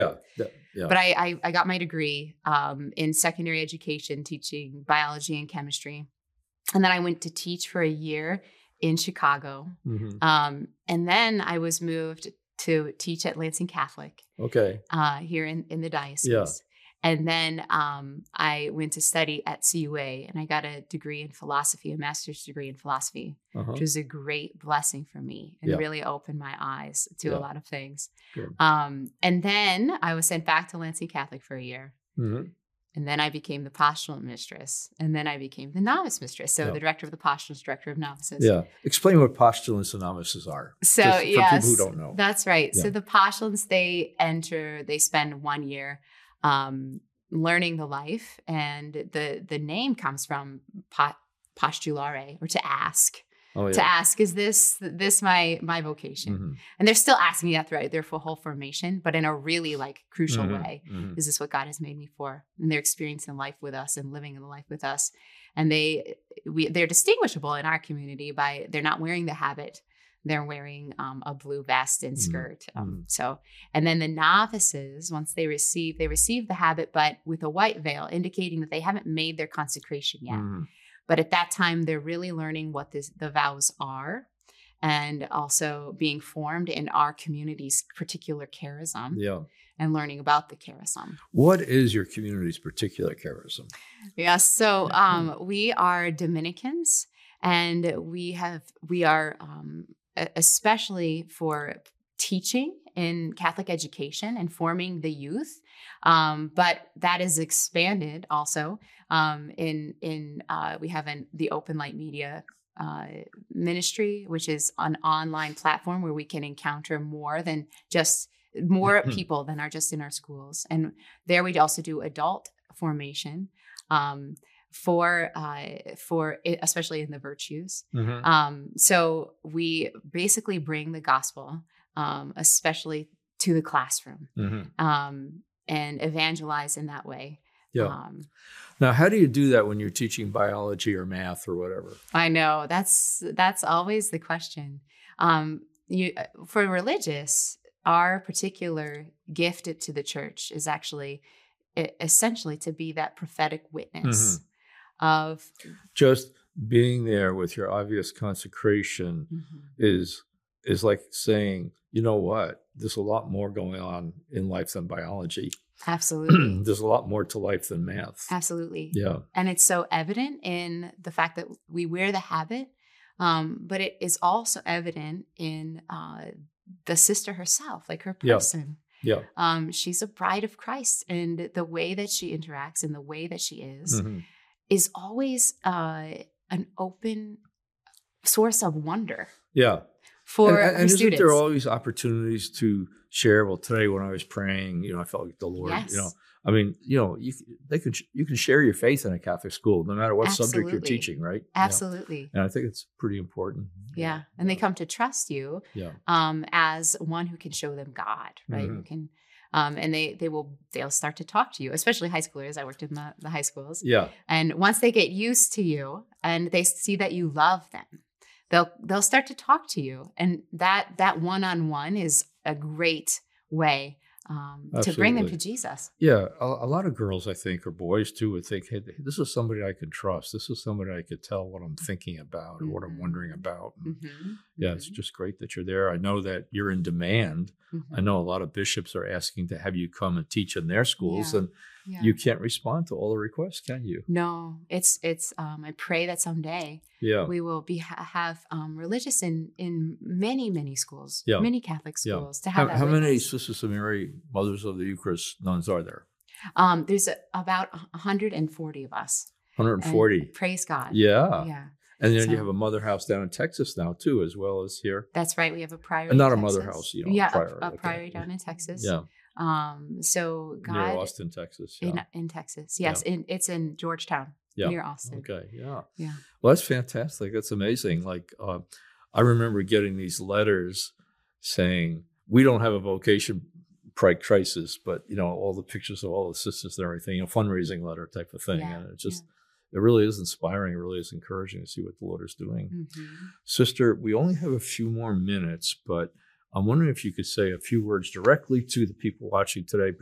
Yeah. Yeah. But I got my degree in secondary education, teaching biology and chemistry. And then I went to teach for a year in Chicago. And then I was moved to teach at Lansing Catholic. Okay. Here in the diocese. Yeah. And then I went to study at CUA, and I got a degree in philosophy, a master's degree in philosophy, which was a great blessing for me and really opened my eyes to a lot of things. Good. And then I was sent back to Lansing Catholic for a year. And then I became the postulant mistress. And then I became the novice mistress. So the director of the postulants, director of novices. Yeah. Explain what postulants and novices are. So, for people who don't know. That's right. Yeah. So the postulants, they spend 1 year learning the life. And the name comes from postulare, or to ask. Oh, yeah. To ask, is this my vocation? And they're still asking me that throughout their whole formation, but in a really crucial way. Is this what God has made me for? And they're experiencing life with us and living in the life with us. And they're distinguishable in our community by they're not wearing the habit. They're wearing a blue vest and skirt. And then the novices, once they receive the habit, but with a white veil, indicating that they haven't made their consecration yet. But at that time, they're really learning what the vows are, and also being formed in our community's particular charism. Yeah. And learning about the charism. What is your community's particular charism? Yes. So we are Dominicans, and we are especially for teaching in Catholic education and forming the youth. But that is expanded also we have the Open Light Media ministry, which is an online platform where we can encounter more people than are just in our schools. And there we also do adult formation for especially in the virtues. So we basically bring the gospel, especially to the classroom, and evangelize in that way. Yeah. Now, how do you do that when you're teaching biology or math or whatever? I know that's always the question. For religious, our particular gift to the church is actually essentially to be that prophetic witness of just being there with your obvious consecration is like saying, you know what, there's a lot more going on in life than biology. Absolutely. There's a lot more to life than math. Absolutely. Yeah. And it's so evident in the fact that we wear the habit, but it is also evident in the sister herself, like her person. Yeah. She's a bride of Christ, and the way that she interacts and the way that she is always an open source of wonder. Yeah. For her and isn't students. there always opportunities to share? Well, today when I was praying, I felt like the Lord, I mean, you can share your faith in a Catholic school, no matter what subject you're teaching, right? Absolutely. And I think it's pretty important. Yeah. And they come to trust you as one who can show them God, right? Who can, and they'll start to talk to you, especially high schoolers. I worked in the high schools. Yeah. And once they get used to you and they see that you love them, they'll start to talk to you. And that one-on-one is a great way to bring them to Jesus. Yeah. A lot of girls, I think, or boys too, would think, hey, this is somebody I could trust. This is somebody I could tell what I'm thinking about or what I'm wondering about. It's just great that you're there. I know that you're in demand. I know a lot of bishops are asking to have you come and teach in their schools, and you can't respond to all the requests, can you? No, it's. I pray that someday we will have religious in many schools, many Catholic schools. To have how many Sisters of Mary, Mothers of the Eucharist nuns are there? There's about 140 of us. 140. And praise God. Yeah. Yeah. And then you have a mother house down in Texas now too, as well as here. That's right. We have a priory. And not a mother house, a priory down in Texas. Yeah. So God, near Austin, Texas. Yeah. In Texas, yes. It's in Georgetown, near Austin. Okay. Yeah. Yeah. Well, that's fantastic. That's amazing. Like, I remember getting these letters saying we don't have a vocation crisis, but all the pictures of all the sisters and everything, a fundraising letter type of thing, and it just. It really is inspiring. It really is encouraging to see what the Lord is doing. Sister, we only have a few more minutes, but I'm wondering if you could say a few words directly to the people watching today,